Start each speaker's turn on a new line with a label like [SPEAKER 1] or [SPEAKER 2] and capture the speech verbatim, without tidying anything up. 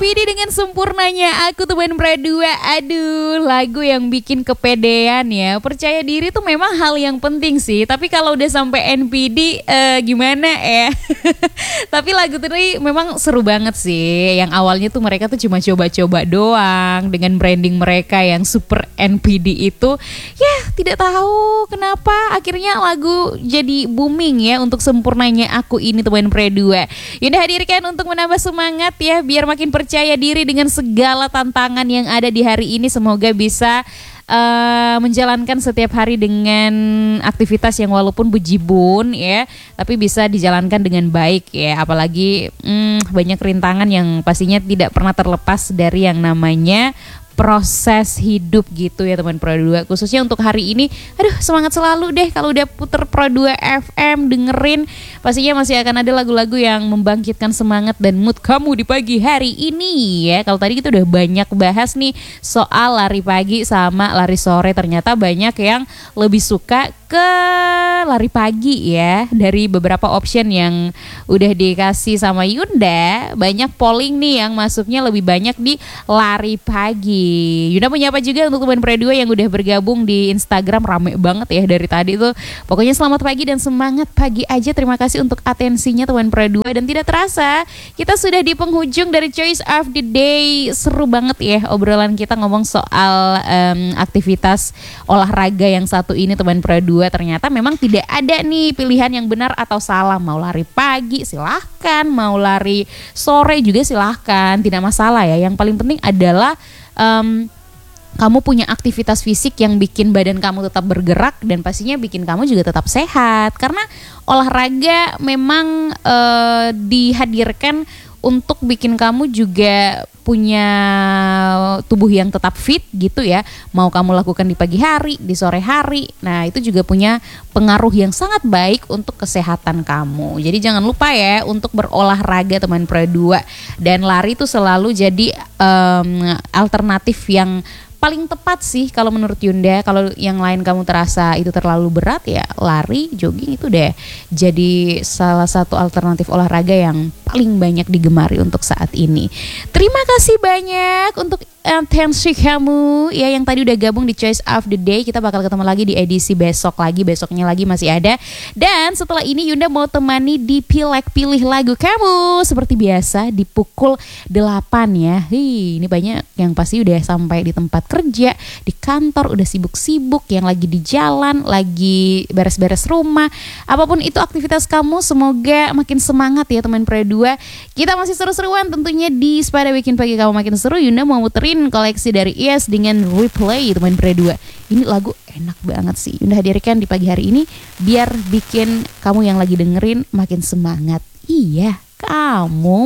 [SPEAKER 1] P D dengan sempurnanya aku teman berdua. Aduh, lagu yang bikin kepedean ya. Percaya diri tuh memang hal yang penting sih. Tapi kalau udah sampai N P D eh, gimana ya? Tapi lagu tadi memang seru banget sih. Yang awalnya tuh mereka tuh cuma coba-coba doang dengan branding mereka yang super N P D itu. Ya tidak tahu kenapa akhirnya lagu jadi booming ya untuk sempurnanya aku ini teman berdua. Yunda hadirkan untuk menambah semangat ya, biar makin percaya diri dengan segala tantangan yang ada di hari ini. Semoga bisa uh, menjalankan setiap hari dengan aktivitas yang walaupun bejibun ya, tapi bisa dijalankan dengan baik ya. Apalagi hmm, banyak rintangan yang pastinya tidak pernah terlepas dari yang namanya proses hidup gitu ya teman Pro dua. Khususnya untuk hari ini, aduh semangat selalu deh kalau udah puter Pro dua F M, dengerin pastinya masih akan ada lagu-lagu yang membangkitkan semangat dan mood kamu di pagi hari ini ya. Kalau tadi kita udah banyak bahas nih soal lari pagi sama lari sore, ternyata banyak yang lebih suka ke lari pagi ya. Dari beberapa option yang udah dikasih sama Yunda, banyak polling nih yang masuknya lebih banyak di lari pagi. Yunda menyapa juga untuk teman Pro dua yang udah bergabung di Instagram, rame banget ya dari tadi tuh. Pokoknya selamat pagi dan semangat pagi aja. Terima kasih untuk atensinya teman Pro dua. Dan tidak terasa kita sudah di penghujung dari Choice of the Day. Seru banget ya obrolan kita ngomong soal um, aktivitas olahraga yang satu ini teman Pro dua. Ternyata memang tidak ada nih pilihan yang benar atau salah. Mau lari pagi silahkan, mau lari sore juga silahkan, tidak masalah ya. Yang paling penting adalah Um, kamu punya aktivitas fisik yang bikin badan kamu tetap bergerak dan pastinya bikin kamu juga tetap sehat. Karena olahraga memang uh, dihadirkan untuk bikin kamu juga punya tubuh yang tetap fit gitu ya. Mau kamu lakukan di pagi hari, di sore hari. Nah itu juga punya pengaruh yang sangat baik untuk kesehatan kamu. Jadi jangan lupa ya untuk berolahraga teman Pro dua. Dan lari itu selalu jadi um, alternatif yang paling tepat sih kalau menurut Yunda. Kalau yang lain kamu terasa itu terlalu berat ya, lari, jogging itu deh jadi salah satu alternatif olahraga yang paling banyak digemari untuk saat ini. Terima kasih banyak untuk atensi kamu ya yang tadi udah gabung di Choice of the Day. Kita bakal ketemu lagi di edisi besok lagi, besoknya lagi masih ada. Dan setelah ini Yunda mau temani di Pilek Pilih Lagu Kamu seperti biasa di pukul delapan ya. Hi, ini banyak yang pasti udah sampai di tempat kerja, di kantor, udah sibuk-sibuk, yang lagi di jalan, lagi beres-beres rumah. Apapun itu aktivitas kamu, semoga makin semangat ya teman Pro dua. Kita masih seru-seruan tentunya di Sepada Bikin Pagi Kamu Makin Seru. Yunda mau muterin koleksi dari I E S dengan Replay teman Pro dua. Ini lagu enak banget sih. Yunda hadirkan di pagi hari ini biar bikin kamu yang lagi dengerin makin semangat. Iya, kamu